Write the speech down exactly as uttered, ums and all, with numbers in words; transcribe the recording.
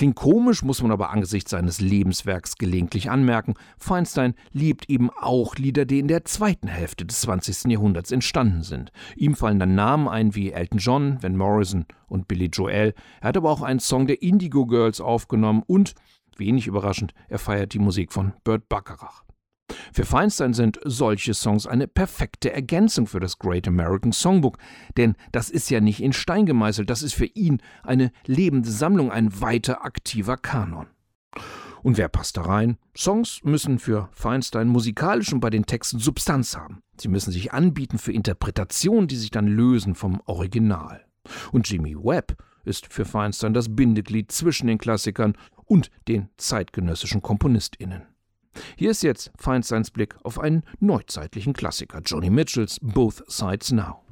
Klingt komisch, muss man aber angesichts seines Lebenswerks gelegentlich anmerken. Feinstein liebt eben auch Lieder, die in der zweiten Hälfte des zwanzigsten Jahrhunderts entstanden sind. Ihm fallen dann Namen ein wie Elton John, Van Morrison und Billy Joel. Er hat aber auch einen Song der Indigo Girls aufgenommen und, wenig überraschend, er feiert die Musik von Burt Bacharach. Für Feinstein sind solche Songs eine perfekte Ergänzung für das Great American Songbook, denn das ist ja nicht in Stein gemeißelt, das ist für ihn eine lebende Sammlung, ein weiter aktiver Kanon. Und wer passt da rein? Songs müssen für Feinstein musikalisch und bei den Texten Substanz haben. Sie müssen sich anbieten für Interpretationen, die sich dann lösen vom Original. Und Jimmy Webb ist für Feinstein das Bindeglied zwischen den Klassikern und den zeitgenössischen KomponistInnen. Hier ist jetzt Feinsteins Blick auf einen neuzeitlichen Klassiker, Joni Mitchells Both Sides Now.